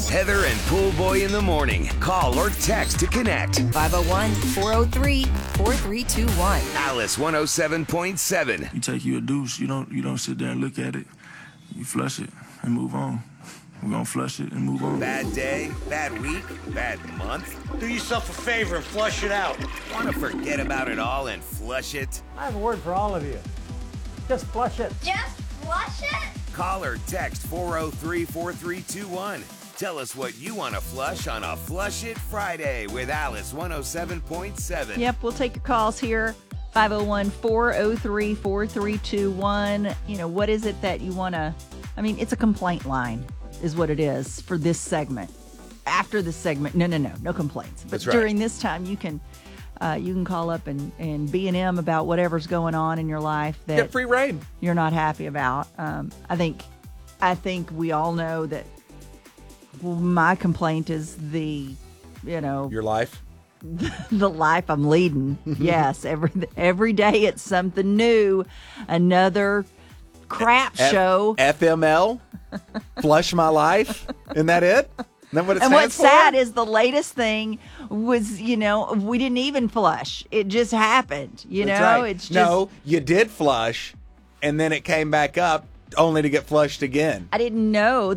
Heather and Pool Boy in the morning. Call or text to connect. 501-403-4321. Alice 107.7. You take you a deuce, you don't sit there and look at it. You flush it and move on. We're gonna flush it and move on. Bad day, bad week, bad month. Do yourself a favor and flush it out. Want to forget about it all and flush it? I have a word for all of you. Just flush it. Just flush it? Call or text 403-4321. Tell us what you want to flush on a Flush It Friday with Alice 107.7. Yep, we'll take your calls here. 501-403-4321. You know, what is it that you want to, it's a complaint line is what it is for this segment. After this segment, no complaints. But during this time, you can call up and B&M about whatever's going on in your life that get free reign. You're not happy about. I think we all know that my complaint is your life. The life I'm leading. Yes, every day it's something new, another crap show. FML, flush my life. Isn't that it? Isn't that what it and stands what's sad for? is the latest thing was, we didn't even flush. It just happened. That's right. It's just no, you did flush, and then it came back up only to get flushed again. I didn't know